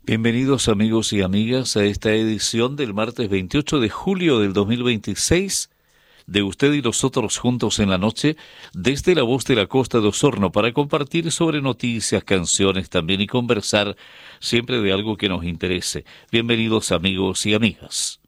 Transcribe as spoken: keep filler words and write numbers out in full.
Bienvenidos amigos y amigas a esta edición del martes veintiocho de julio del dos mil veintiséis, de Usted y Nosotros Juntos en la Noche, desde la voz de la Costa de Osorno, para compartir sobre noticias, canciones también y conversar siempre de algo que nos interese. Bienvenidos amigos y amigas.